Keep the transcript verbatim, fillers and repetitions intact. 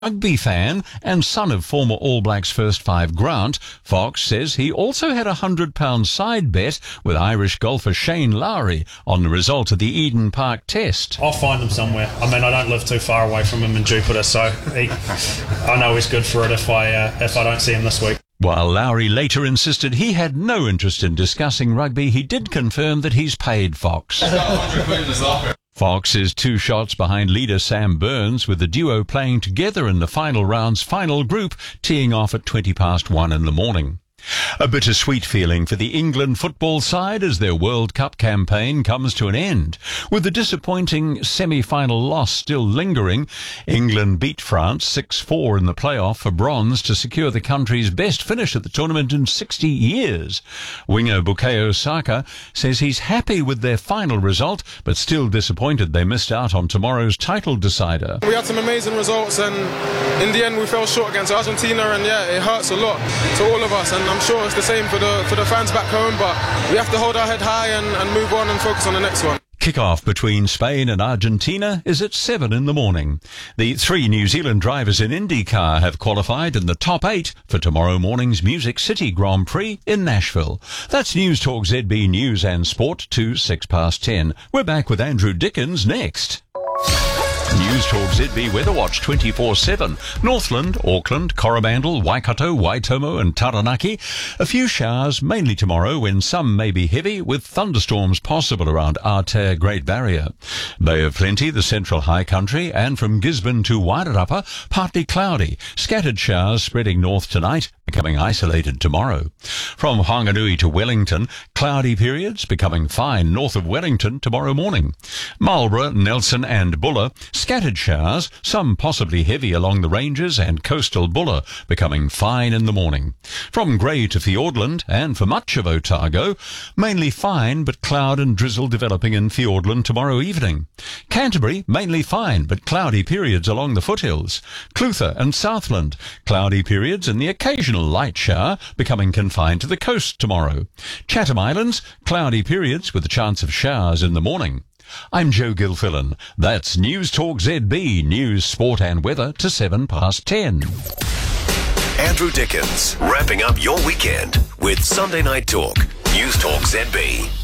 Rugby fan and son of former All Blacks first five Grant, Fox says he also had a one hundred pound side bet with Irish golfer Shane Lowry on the result of the Eden Park Test. I'll find him somewhere. I mean, I don't live too far away from him in Jupiter, so he, I know he's good for it if I, uh, if I don't see him this week. While Lowry later insisted he had no interest in discussing rugby, he did confirm that he's paid Fox. Fox is two shots behind leader Sam Burns, with the duo playing together in the final round's final group, teeing off at twenty past one in the morning. A bittersweet feeling for the England football side as their World Cup campaign comes to an end. With the disappointing semi-final loss still lingering, England beat France six four in the playoff for bronze to secure the country's best finish at the tournament in sixty years. Winger Bukayo Saka says he's happy with their final result, but still disappointed they missed out on tomorrow's title decider. We had some amazing results, and in the end we fell short against Argentina, and yeah, it hurts a lot to all of us, and I'm sure it's the same for the for the fans back home, but we have to hold our head high and, and move on and focus on the next one. Kickoff between Spain and Argentina is at seven in the morning. The three New Zealand drivers in IndyCar have qualified in the top eight for tomorrow morning's Music City Grand Prix in Nashville. That's News Talk Z B News and Sport to six past ten. We're back with Andrew Dickens next. News Talk Z B Weather Watch twenty-four seven. Northland, Auckland, Coromandel, Waikato, Waitomo and Taranaki. A few showers, mainly tomorrow, when some may be heavy, with thunderstorms possible around Aotea Great Barrier. Bay of Plenty, the central high country, and from Gisborne to Wairarapa, partly cloudy. Scattered showers spreading north tonight, becoming isolated tomorrow. From Whanganui to Wellington, cloudy periods, becoming fine north of Wellington tomorrow morning. Marlborough, Nelson and Buller, scattered showers, some possibly heavy along the ranges and coastal Buller, becoming fine in the morning. From Grey to Fiordland, and for much of Otago, mainly fine but cloud and drizzle developing in Fiordland tomorrow evening. Canterbury, mainly fine but cloudy periods along the foothills. Clutha and Southland, cloudy periods and the occasional light shower, becoming confined to the coast tomorrow. Chatham Islands, cloudy periods with a chance of showers in the morning. I'm Joe Gilfillan. That's News Talk Z B, news, sport and weather to seven past ten. Andrew Dickens, wrapping up your weekend with Sunday Night Talk. News Talk Z B.